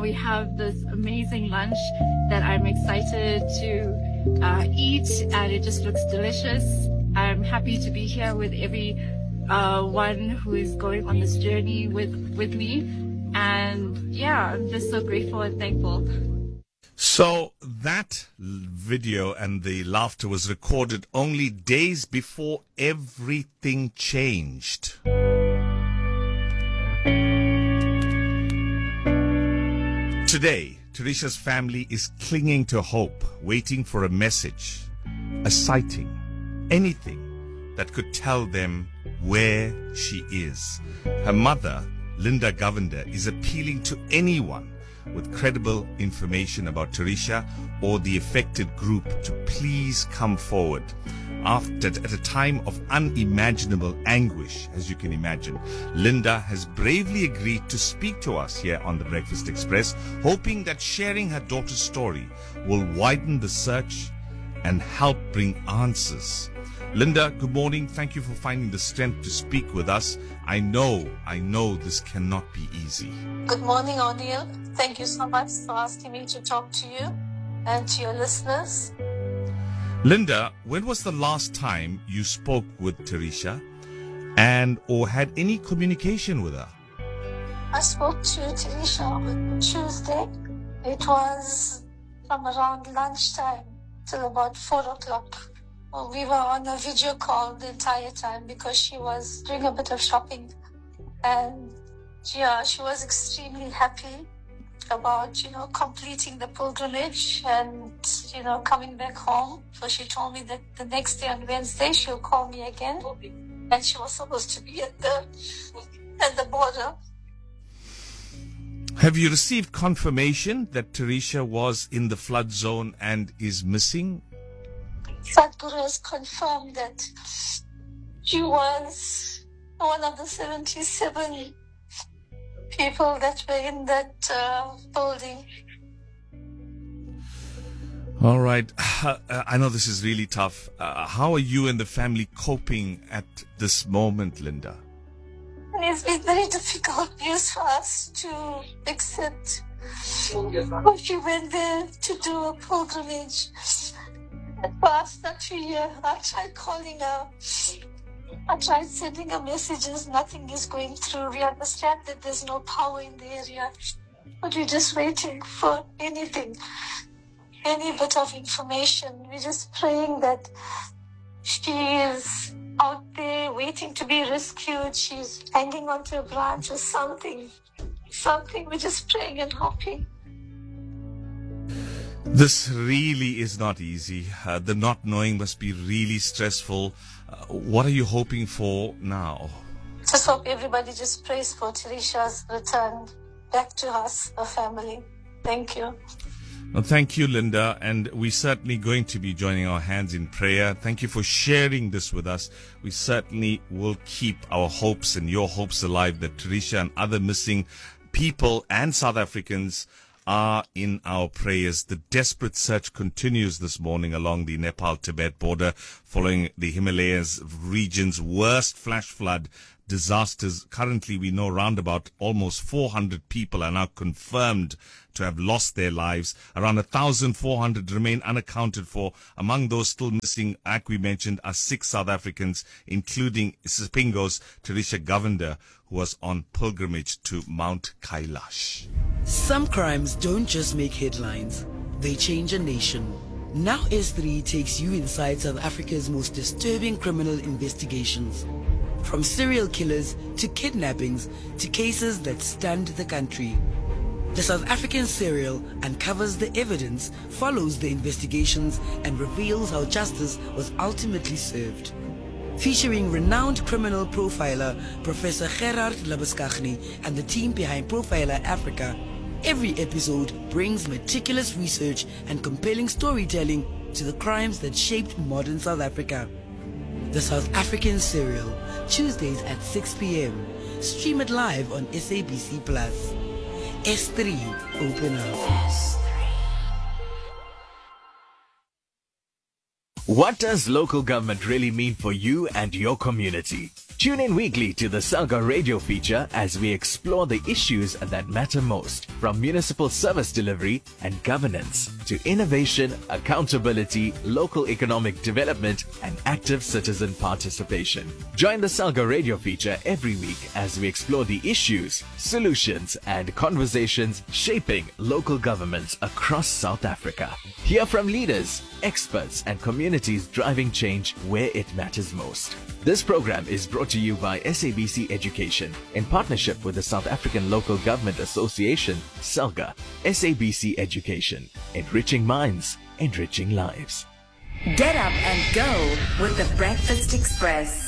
we have this amazing lunch that I'm excited to eat, and it just looks delicious. I'm happy to be here with everyone who is going on this journey with me. And yeah, I'm just so grateful and thankful. So that video and the laughter was recorded only days before everything changed. Today, Tarisha's family is clinging to hope, waiting for a message, a sighting, anything that could tell them where she is. Her mother, Linda Govender, is appealing to anyone with credible information about Tarisha or the affected group to please come forward. At a time of unimaginable anguish, as you can imagine, Linda has bravely agreed to speak to us here on the Breakfast Express, hoping that sharing her daughter's story will widen the search and help bring answers. Linda, good morning. Thank you for finding the strength to speak with us. I know this cannot be easy. Good morning, O'Neill. Thank you so much for asking me to talk to you and to your listeners. Linda, when was the last time you spoke with Tarisha and or had any communication with her? I spoke to Tarisha on Tuesday. It was from around lunchtime till about 4 o'clock. We were on a video call the entire time because she was doing a bit of shopping. And yeah, she was extremely happy about, completing the pilgrimage and, coming back home. So she told me that the next day on Wednesday, she'll call me again. And she was supposed to be at the border. Have you received confirmation that Tarisha was in the flood zone and is missing? Sadhguru has confirmed that she was one of the 77 people that were in that building. All right. I know this is really tough. How are you and the family coping at this moment, Linda? And it's been very difficult news for us to accept. We went there to do a pilgrimage. For us not to hear, I tried calling her. I tried sending her messages. Nothing is going through. We understand that there's no power in the area. But we're just waiting for anything, any bit of information. We're just praying that she is out there waiting to be rescued. She's hanging onto a branch or something. We're just praying and hoping. This really is not easy. The not knowing must be really stressful. What are you hoping for now? Just hope everybody just prays for Tarisha's return back to us, her family. Thank you. Well, thank you, Linda. And we're certainly going to be joining our hands in prayer. Thank you for sharing this with us. We certainly will keep our hopes and your hopes alive that Tarisha and other missing people and South Africans are in our prayers. The desperate search continues this morning along the Nepal-Tibet border following the Himalayas region's worst flash flood disasters. Currently, we know around about almost 400 people are now confirmed to have lost their lives. Around 1,400 remain unaccounted for. Among those still missing, like we mentioned, are 6 South Africans, including Sipingo's Tarisha Govender, who was on pilgrimage to Mount Kailash. Some crimes don't just make headlines, they change a nation. Now S3 takes you inside South Africa's most disturbing criminal investigations. From serial killers to kidnappings to cases that stunned the country. The South African serial uncovers the evidence, follows the investigations, and reveals how justice was ultimately served. Featuring renowned criminal profiler Professor Gerard Labuschagne and the team behind Profiler Africa, every episode brings meticulous research and compelling storytelling to the crimes that shaped modern South Africa. The South African Serial, Tuesdays at 6 p.m. Stream it live on SABC+. S3, open up. What does local government really mean for you and your community? Tune in weekly to the Salga radio feature as we explore the issues that matter most, from municipal service delivery and governance to innovation, accountability, local economic development, and active citizen participation. Join the Salga radio feature every week as we explore the issues, solutions, and conversations shaping local governments across South Africa. Hear from leaders, experts, and communities driving change where it matters most. This program is brought to you by SABC Education in partnership with the South African Local Government Association, SALGA. SABC Education, enriching minds, enriching lives. Get up and go with the Breakfast Express.